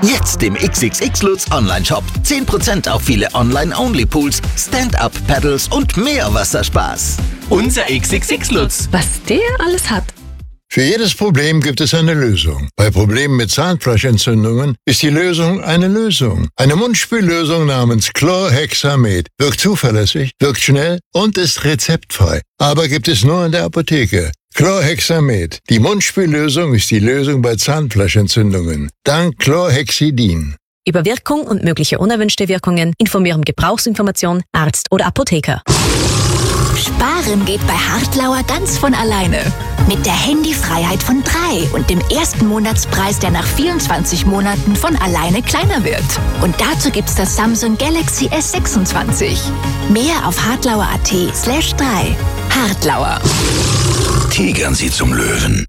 Jetzt im XXX Lutz Online-Shop 10% auf viele Online-Only-Pools, Stand-Up-Paddles und mehr Wasserspaß. Unser XXX Lutz. Was der alles hat. Für jedes Problem gibt es eine Lösung. Bei Problemen mit Zahnfleischentzündungen ist die Lösung eine Lösung. Eine Mundspüllösung namens Chlorhexamet wirkt zuverlässig, wirkt schnell und ist rezeptfrei. Aber gibt es nur in der Apotheke. Chlorhexamet. Die Mundspüllösung ist die Lösung bei Zahnfleischentzündungen. Dank Chlorhexidin. Über Wirkung und mögliche unerwünschte Wirkungen informieren Gebrauchsinformation, Arzt oder Apotheker. Sparen geht bei Hartlauer ganz von alleine. Mit der Handyfreiheit von 3 und dem ersten Monatspreis, der nach 24 Monaten von alleine kleiner wird. Und dazu gibt's das Samsung Galaxy S26. Mehr auf hartlauer.at/3. Hartlauer. Tigern Sie zum Löwen.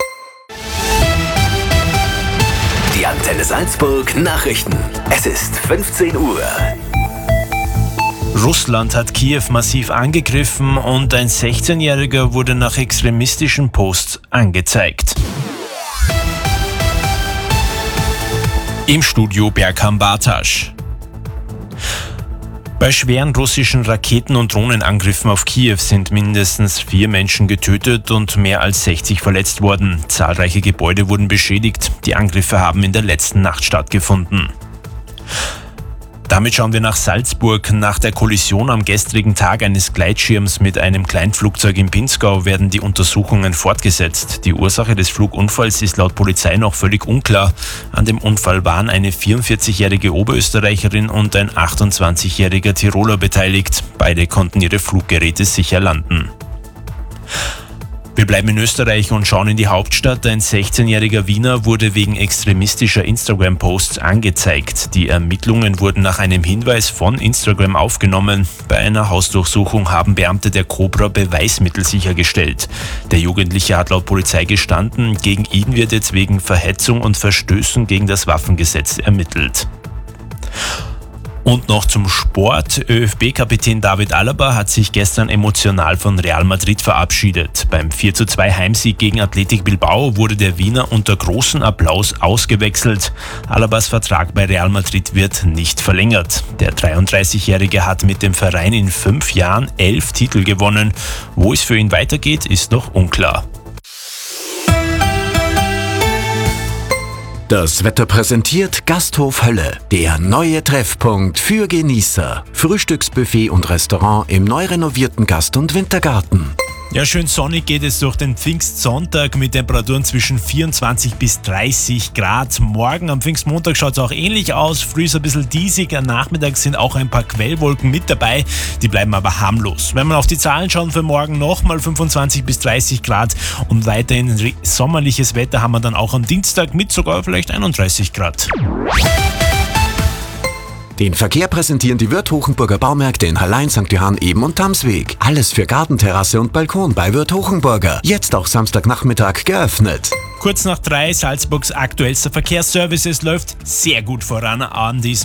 Die Antenne Salzburg Nachrichten. Es ist 15 Uhr. Russland hat Kiew massiv angegriffen und ein 16-Jähriger wurde nach extremistischen Posts angezeigt. Im Studio Bergham Bartasch. Bei schweren russischen Raketen- und Drohnenangriffen auf Kiew sind mindestens 4 Menschen getötet und mehr als 60 verletzt worden. Zahlreiche Gebäude wurden beschädigt. Die Angriffe haben in der letzten Nacht stattgefunden. Damit schauen wir nach Salzburg. Nach der Kollision am gestrigen Tag eines Gleitschirms mit einem Kleinflugzeug in Pinzgau werden die Untersuchungen fortgesetzt. Die Ursache des Flugunfalls ist laut Polizei noch völlig unklar. An dem Unfall waren eine 44-jährige Oberösterreicherin und ein 28-jähriger Tiroler beteiligt. Beide konnten ihre Fluggeräte sicher landen. Wir bleiben in Österreich und schauen in die Hauptstadt. Ein 16-jähriger Wiener wurde wegen extremistischer Instagram-Posts angezeigt. Die Ermittlungen wurden nach einem Hinweis von Instagram aufgenommen. Bei einer Hausdurchsuchung haben Beamte der Cobra Beweismittel sichergestellt. Der Jugendliche hat laut Polizei gestanden. Gegen ihn wird jetzt wegen Verhetzung und Verstößen gegen das Waffengesetz ermittelt. Und noch zum Sport. ÖFB-Kapitän David Alaba hat sich gestern emotional von Real Madrid verabschiedet. Beim 4:2 Heimsieg gegen Athletic Bilbao wurde der Wiener unter großem Applaus ausgewechselt. Alabas Vertrag bei Real Madrid wird nicht verlängert. Der 33-Jährige hat mit dem Verein in 5 Jahren 11 Titel gewonnen. Wo es für ihn weitergeht, ist noch unklar. Das Wetter präsentiert Gasthof Hölle, der neue Treffpunkt für Genießer. Frühstücksbuffet und Restaurant im neu renovierten Gast- und Wintergarten. Ja, schön sonnig geht es durch den Pfingstsonntag mit Temperaturen zwischen 24 bis 30 Grad. Morgen am Pfingstmontag schaut es auch ähnlich aus. Früh ist ein bisschen diesig, am Nachmittag sind auch ein paar Quellwolken mit dabei. Die bleiben aber harmlos. Wenn wir auf die Zahlen schauen für morgen, nochmal 25 bis 30 Grad und weiterhin sommerliches Wetter haben wir dann auch am Dienstag mit sogar vielleicht 31 Grad. Den Verkehr präsentieren die Wirth Hochenburger Baumärkte in Hallein, St. Johann, Eben und Tamsweg. Alles für Gartenterrasse und Balkon bei Wirth Hochenburger. Jetzt auch Samstagnachmittag geöffnet. Kurz nach 3, Salzburgs aktuellster Verkehrsservice. Es läuft sehr gut voran an diesem